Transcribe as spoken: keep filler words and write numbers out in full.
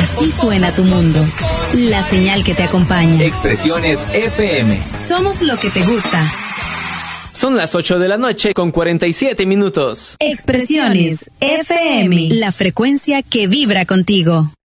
Así suena tu mundo. La señal que te acompaña. Expresiones F M. Somos lo que te gusta. Son las ocho de la noche con cuarenta y siete minutos. Expresiones F M. La frecuencia que vibra contigo.